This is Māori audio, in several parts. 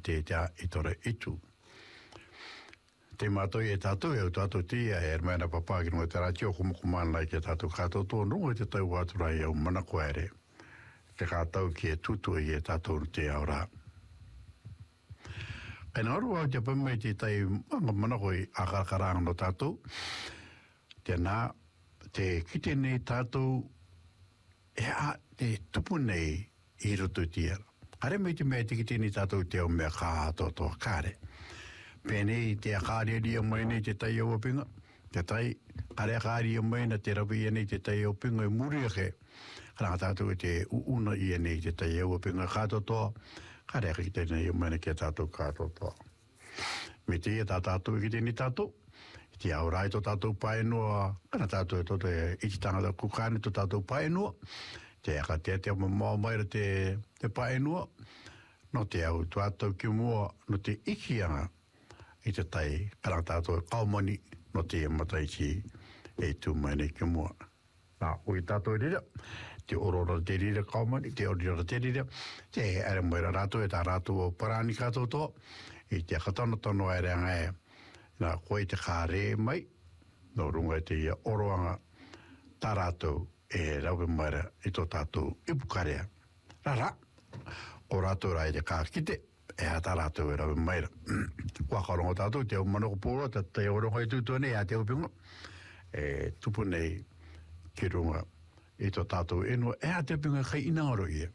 te tea I tore itu. Te mātoi e tātou e o tātou tia e ermena papā ki nunga te ratio kumukumana lai ke tātou kātou tō nunga te tau wāturai au mana koere. Te kātou ki e tutu e tātou te aura. E nā aru au te pamai te tai mana koi akakaranga no tātou. Te nā, te kite nei tātou e a te tupu nei I roto tia. Kare mei te mea te kite nei tātou te au mea kā tō kāre. Pēnei te akāria ria mai nei te tai au apinga. Te tai, kare akāria mai na te rawi nei te tai au apinga e muri ake. Karanga tātou te uuna ia nei te tai au apinga kātotoa. Kare ake te nei mai na ke tātou kātotoa. Me te ia tātou ki te ni tātou. Te au rai to tātou paenua. Kana tātou e toto e iti tangata kukane to tātou paenua. Te aka te mamau maira te paenua. No te au tātou ki mua no te ikianga. I te tai karantātou e kaumani no te matai ki e tū mai nei ki mua. Nā, ui tātou rira, te orora te rira kaumani, te orora te rira, te ere moira rātou e tā rātou o parani kātou tō, I te katanotono ere anga e, nā koe te kāre mai, no runga te ia oroanga tā rātou e rawe maira I tō tātou ipukarea. Rara, o rātou rai te kākite, e a tā rātou e rawe maira. Wakarongo tātou, te au manoko pōra, te orongo I tūtua nei, a te upinga. E tupu nei, ki runga, I tō tātou enua, e a te upinga kai inangaro ia.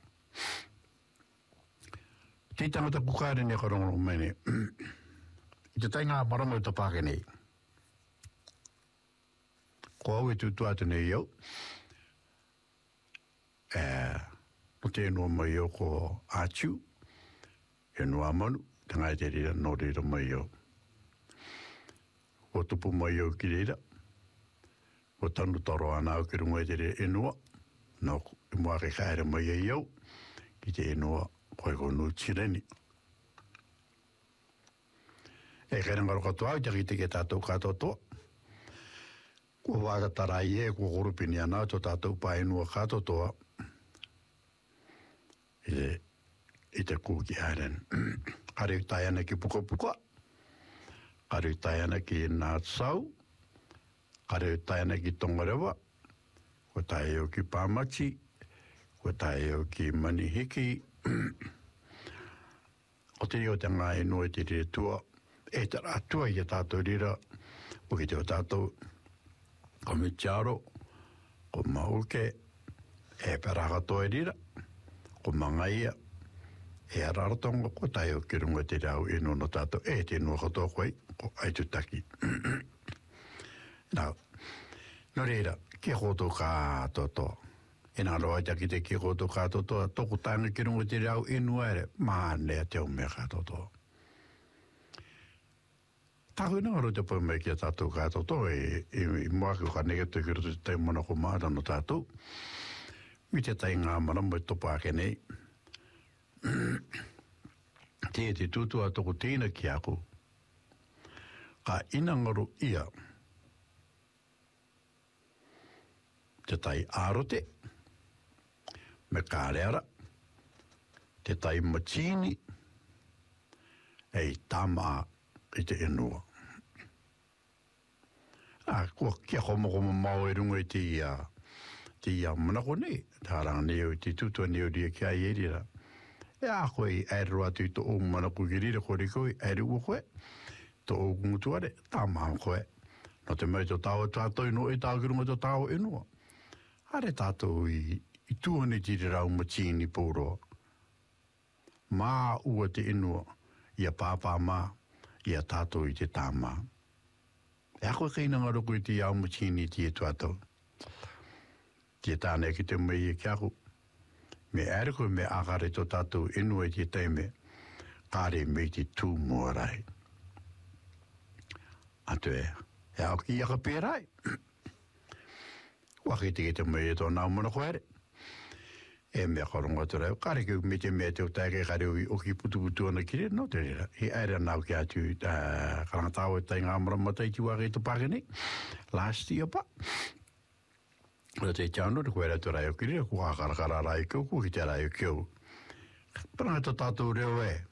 Te tangata kukare nei karongo mai nei. I te tainga maramo I tō pāke nei. Ko au e tūtua te nei iau. No te enua mai iau ko ātiu. E noa manu, te ngai te rira, no rira mai au. O tupu mai au ki rira. O tanu taro ana au ki runga te rira e noa. No, I mua ke kaere mai au. Ki te e noa, koe ko nu tireni. E kairangaro katoa, te ki te ke tātou katoa. Ko wākatara I ko korupini ana, to tātou pa e noa katoa. I te kūki haren. Kare utai ana ki puka. Kare utai ana ki Nātsau. Kare utai ana ki Tongarewa. Ko tai o ki Pāmachi. Ko tai o ki Manihiki. O te rio te ngā e noe te rire tua. E te rātua I tātou rira. O ki te o tātou. Ko Micharo. Ko Mauke. E perakato e rira. Ko Mangaia. E a raratonga ko tai o ki runga te rau ino no tātou e te nua katoa koe ko aitutaki. Nā, no reira, ki koto kātoto. E nā roa taki te ki koto kātoto, toko tanga ki runga te rau ino ere, mānea te o mea kātoto. Tāku nā ro te pau mea ki a tātou kātoto, I muaki ka negatu ki roto te taimana ko māta no tātou. Mi te tai ngā mana mo topa ake nei. Te tutua toko tēna ki aku. Ka inangaru ia. Te tai arote. Me kāreara. Te tai machini. Ei tama I te enua. Kua kia homo mau e runga I te ia manako nei. Tāranga neo te tutua neo ria kia I erira. E a koe e roa tui to o mana kukirira kore koe, e rua koe, to o kungutuare, tā maha koe. No te mai to tāua tātou no e tākirunga to tāua enua. Hare tātou I tuane tiri rau machini pōroa. Mā ua te enua, ia pāpā mā, ia tātou I te tā mā. E a koe kainanga roko I te iau machini ti e tuatou. Ti e tāne ki te mai e kia ko. Me ere koe me akare to tātou inua I te teime, kāre me te tū mua rai. Atu e au ki aka pērai. Waki te mai e tō nā mana koere. E mea koronga tu rau, kāre ki me te mea te o taike kare ui o ki putu ana kire, no te rira. He aere nāu ki atu karangatāo e tai ngā maramatai ki waki to pakene. Last year pa. O te tiano, te koe ratu rai o kiri, kua karakara rai kio, kua ki te rai o kio. Paranga to tātou reo e,